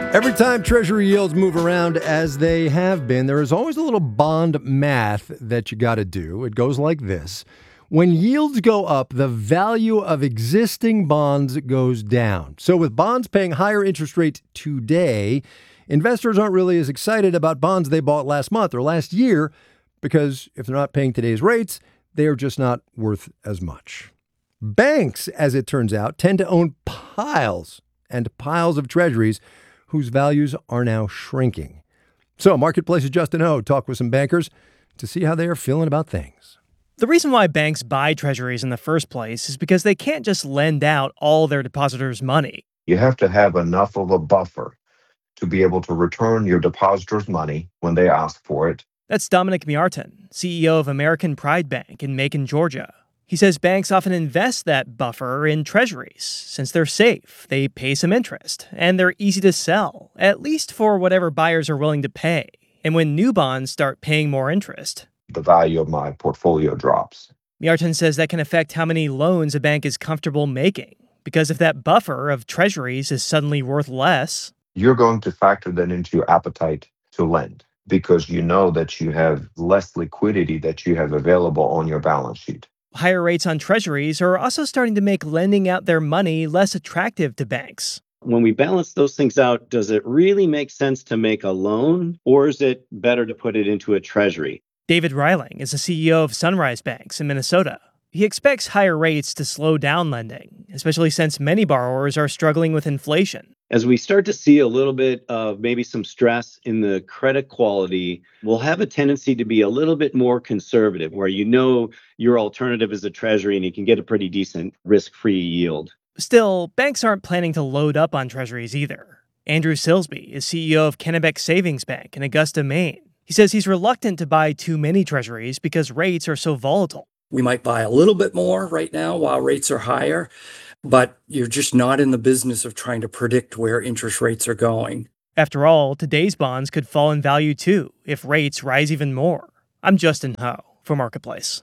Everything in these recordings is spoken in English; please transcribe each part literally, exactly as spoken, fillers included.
Every time Treasury yields move around as they have been, there is always a little bond math that you got to do. It goes like this. When yields go up, the value of existing bonds goes down. So with bonds paying higher interest rates today, investors aren't really as excited about bonds they bought last month or last year because if they're not paying today's rates, they are just not worth as much. Banks, as it turns out, tend to own piles and piles of treasuries whose values are now shrinking. So Marketplace's Justin Ho talked with some bankers to see how they are feeling about things. The reason why banks buy treasuries in the first place is because they can't just lend out all their depositors' money. You have to have enough of a buffer to be able to return your depositors' money when they ask for it. That's Dominic Miartin, C E O of American Pride Bank in Macon, Georgia. He says banks often invest that buffer in treasuries. Since they're safe, they pay some interest, and they're easy to sell, at least for whatever buyers are willing to pay. And when new bonds start paying more interest, the value of my portfolio drops. Miartin says that can affect how many loans a bank is comfortable making, because if that buffer of treasuries is suddenly worth less, you're going to factor that into your appetite to lend because you know that you have less liquidity that you have available on your balance sheet. Higher rates on treasuries are also starting to make lending out their money less attractive to banks. When we balance those things out, does it really make sense to make a loan, or is it better to put it into a treasury? David Reiling is the C E O of Sunrise Banks in Minnesota. He expects higher rates to slow down lending, especially since many borrowers are struggling with inflation. As we start to see a little bit of maybe some stress in the credit quality, we'll have a tendency to be a little bit more conservative, where you know your alternative is a treasury and you can get a pretty decent risk-free yield. Still, banks aren't planning to load up on treasuries either. Andrew Silsby is C E O of Kennebec Savings Bank in Augusta, Maine. He says he's reluctant to buy too many treasuries because rates are so volatile. We might buy a little bit more right now while rates are higher, but you're just not in the business of trying to predict where interest rates are going. After all, today's bonds could fall in value too if rates rise even more. I'm Justin Ho for Marketplace.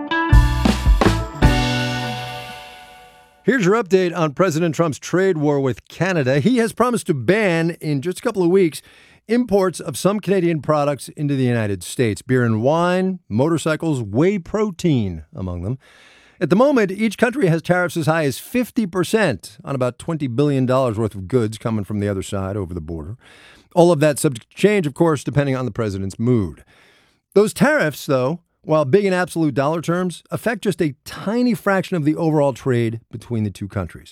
Here's your update on President Trump's trade war with Canada. He has promised to ban, in just a couple of weeks, imports of some Canadian products into the United States. Beer and wine, motorcycles, whey protein among them. At the moment, each country has tariffs as high as fifty percent on about twenty billion dollars worth of goods coming from the other side over the border. All of that subject to change, of course, depending on the president's mood. Those tariffs, though, while big in absolute dollar terms, affect just a tiny fraction of the overall trade between the two countries.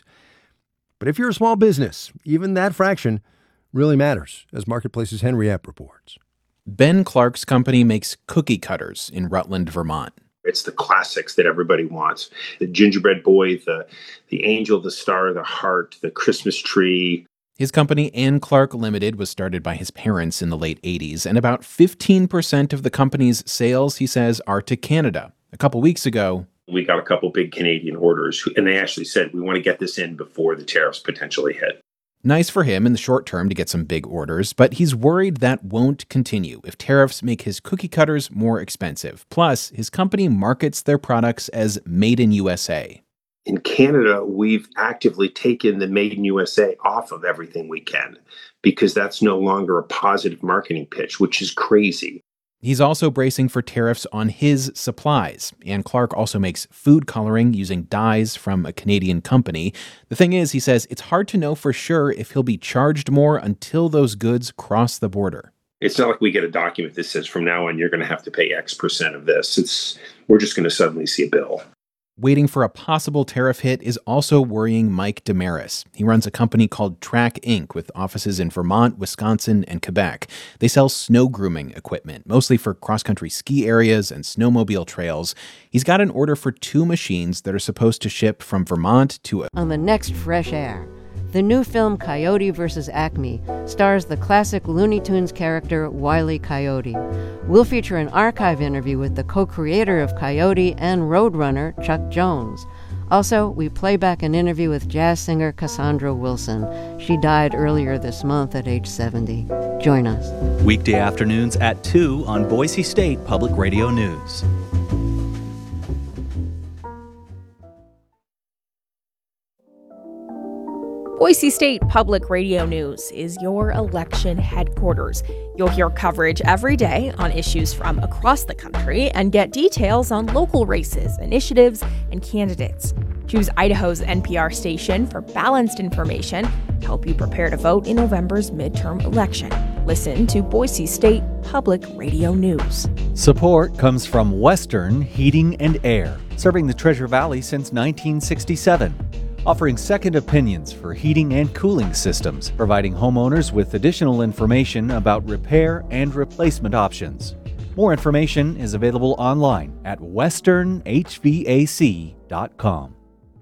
But if you're a small business, even that fraction really matters, as Marketplace's Henry Epp reports. Ben Clark's company makes cookie cutters in Rutland, Vermont. It's the classics that everybody wants. The gingerbread boy, the the angel, the star, the heart, the Christmas tree. His company, Ann Clark Limited, was started by his parents in the late eighties, and about fifteen percent of the company's sales, he says, are to Canada. A couple weeks ago, we got a couple big Canadian orders, and they actually said, we want to get this in before the tariffs potentially hit. Nice for him in the short term to get some big orders, but he's worried that won't continue if tariffs make his cookie cutters more expensive. Plus, his company markets their products as Made in U S A. In Canada, we've actively taken the Made in U S A off of everything we can because that's no longer a positive marketing pitch, which is crazy. He's also bracing for tariffs on his supplies. Ann Clark also makes food coloring using dyes from a Canadian company. The thing is, he says, it's hard to know for sure if he'll be charged more until those goods cross the border. It's not like we get a document that says from now on you're going to have to pay X percent of this. It's we're just going to suddenly see a bill. Waiting for a possible tariff hit is also worrying Mike Damaris. He runs a company called Track Incorporated with offices in Vermont, Wisconsin, and Quebec. They sell snow grooming equipment, mostly for cross-country ski areas and snowmobile trails. He's got an order for two machines that are supposed to ship from Vermont to... On the next Fresh Air, the new film Coyote versus Acme stars the classic Looney Tunes character Wile E. Coyote. We'll feature an archive interview with the co-creator of Coyote and Roadrunner, Chuck Jones. Also, we play back an interview with jazz singer Cassandra Wilson. She died earlier this month at age seventy. Join us. Weekday afternoons at two on Boise State Public Radio News. Boise State Public Radio News is your election headquarters. You'll hear coverage every day on issues from across the country and get details on local races, initiatives, and candidates. Choose Idaho's N P R station for balanced information to help you prepare to vote in November's midterm election. Listen to Boise State Public Radio News. Support comes from Western Heating and Air, serving the Treasure Valley since nineteen sixty-seven. Offering second opinions for heating and cooling systems, providing homeowners with additional information about repair and replacement options. More information is available online at western h v a c dot com.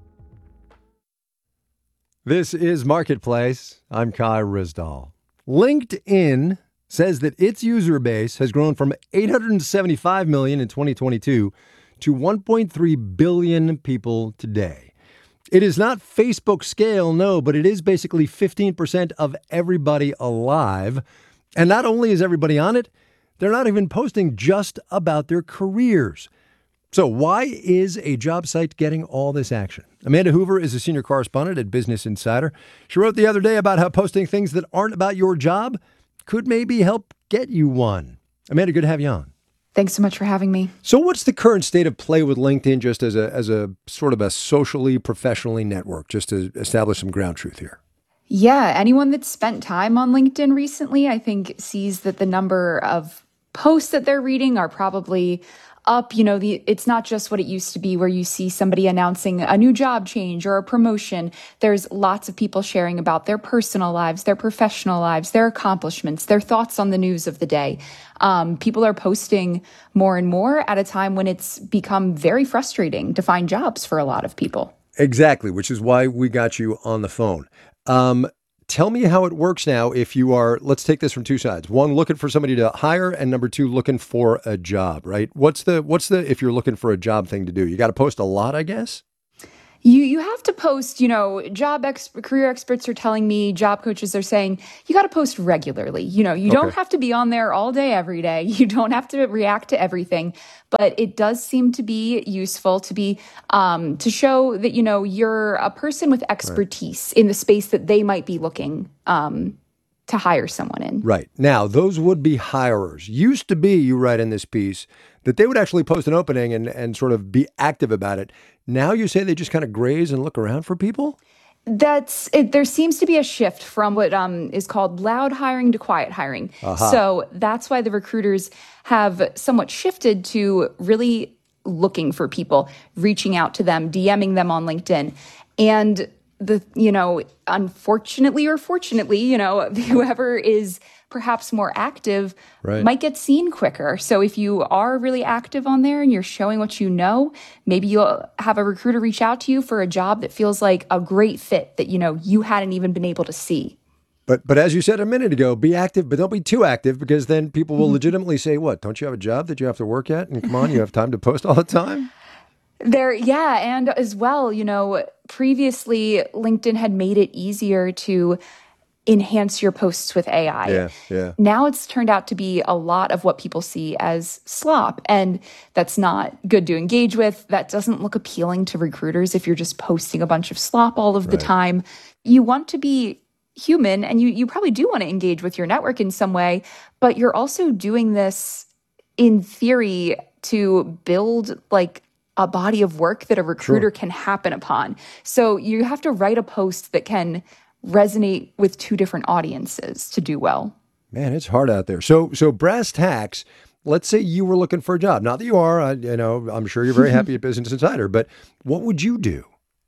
This is Marketplace. I'm Kai Rizdal. LinkedIn says that its user base has grown from eight hundred seventy-five million in twenty twenty-two to one point three billion people today. It is not Facebook scale, no, but it is basically fifteen percent of everybody alive. And not only is everybody on it, they're not even posting just about their careers. So why is a job site getting all this action? Amanda Hoover is a senior correspondent at Business Insider. She wrote the other day about how posting things that aren't about your job could maybe help get you one. Amanda, good to have you on. Thanks so much for having me. So what's the current state of play with LinkedIn just as a as a sort of a socially, professionally network, just to establish some ground truth here? Yeah, anyone that's spent time on LinkedIn recently, I think, sees that the number of posts that they're reading are probably up. You know, the it's not just what it used to be where you see somebody announcing a new job change or a promotion. There's lots of people sharing about their personal lives, their professional lives, their accomplishments, their thoughts on the news of the day. Um, people are posting more and more at a time when it's become very frustrating to find jobs for a lot of people. Exactly, which is why we got you on the phone. Um, Tell me how it works now if you are, let's take this from two sides. One, looking for somebody to hire, and number two, looking for a job, right? What's the, what's the, if you're looking for a job thing to do? You got to post a lot, I guess? You you have to post, you know, job ex- career experts are telling me, job coaches are saying, you got to post regularly. You know, you Okay. don't have to be on there all day, every day. You don't have to react to everything. But it does seem to be useful to be, um, to show that, you know, you're a person with expertise in the space that they might be looking um, to hire someone in. Right. Now, those would-be hirers used to be, you write in this piece, that they would actually post an opening and, and sort of be active about it. Now you say they just kind of graze and look around for people? That's it. There seems to be a shift from what um, is called loud hiring to quiet hiring. Uh-huh. So that's why the recruiters have somewhat shifted to really looking for people, reaching out to them, DMing them on LinkedIn. And the, you know, unfortunately or fortunately, you know, whoever is perhaps more active Right. might get seen quicker. So if you are really active on there and you're showing what you know, maybe you'll have a recruiter reach out to you for a job that feels like a great fit that, you know, you hadn't even been able to see. But but as you said a minute ago, be active, but don't be too active, because then people will legitimately say, what, don't you have a job that you have to work at? And come on, you have time to post all the time? There, yeah. And as well, you know, previously LinkedIn had made it easier to enhance your posts with A I. Yeah, yeah. Now it's turned out to be a lot of what people see as slop, and that's not good to engage with. That doesn't look appealing to recruiters if you're just posting a bunch of slop all of the Right. time. You want to be human, and you you probably do want to engage with your network in some way, but you're also doing this in theory to build like a body of work that a recruiter Sure. can happen upon. So you have to write a post that can resonate with two different audiences to do well. Man, it's hard out there. So, so brass tacks, let's say you were looking for a job. Not that you are, I, you know, I'm sure you're very happy at Business Insider, but what would you do?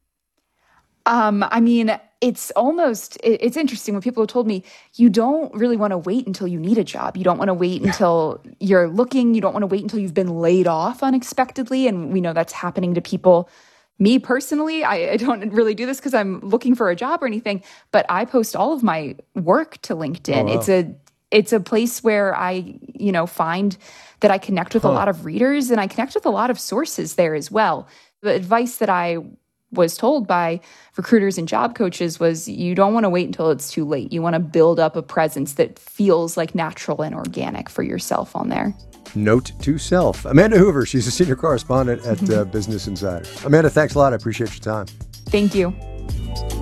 Um, I mean, it's almost, it- it's interesting when people have told me, you don't really want to wait until you need a job. You don't want to wait until you're looking. You don't want to wait until you've been laid off unexpectedly. And we know that's happening to people. Me personally, I, I don't really do this because I'm looking for a job or anything, but I post all of my work to LinkedIn. Oh, wow. It's a it's a place where I, you know, find that I connect with Huh. a lot of readers, and I connect with a lot of sources there as well. The advice that I was told by recruiters and job coaches was you don't want to wait until it's too late. You want to build up a presence that feels like natural and organic for yourself on there. Note to self. Amanda Hoover, she's a senior correspondent at uh, Business Insider. Amanda, thanks a lot. I appreciate your time. Thank you.